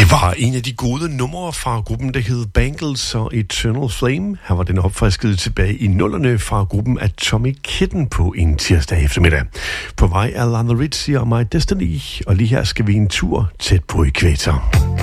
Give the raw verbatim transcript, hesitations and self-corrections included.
Det var en af de gode numre fra gruppen, der hed Bangles og Eternal Flame. Her var den opfrisket tilbage i nullerne fra gruppen Atomic Kitten på en tirsdag eftermiddag. På vej er Lionel Richie og My Destiny, og lige her skal vi en tur tæt på ækvator.